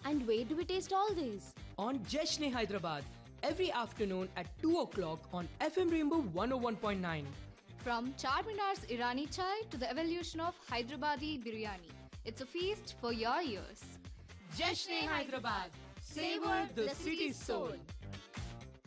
And where do we taste all these? On Jashn Hyderabad, every afternoon at 2 o'clock on FM Rainbow 101.9. From Charminar's Irani chai to the evolution of Hyderabadi biryani, it's a feast for your ears. Jashn Hyderabad, savor the city's soul.